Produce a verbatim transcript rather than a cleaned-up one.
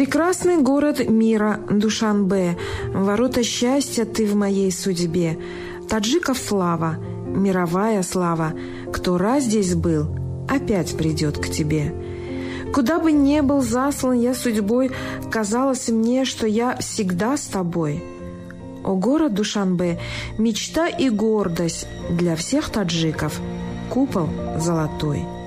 Прекрасный город мира, Душанбе, ворота счастья ты в моей судьбе. Таджиков слава, мировая слава, кто раз здесь был, опять придет к тебе. Куда бы ни был заслан я судьбой, казалось мне, что я всегда с тобой. О, город Душанбе, мечта и гордость для всех таджиков, купол золотой.